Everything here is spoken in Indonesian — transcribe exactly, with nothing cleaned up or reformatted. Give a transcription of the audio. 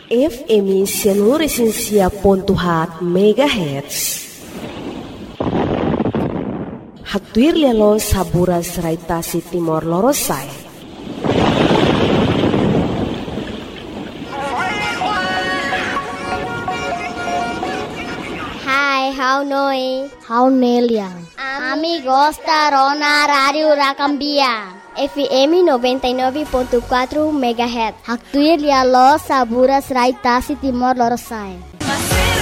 F M Seluruh ponto hat megahertz. Haktuir lelo saburas raitasi Timor Lorosai. Hai, how noi? How Neliang? Amigos da Rona Radio Rakambia. F M noventa e nove ponto quatro megahertz. Haktuir lelo saburas raitasi Timor Lorosai.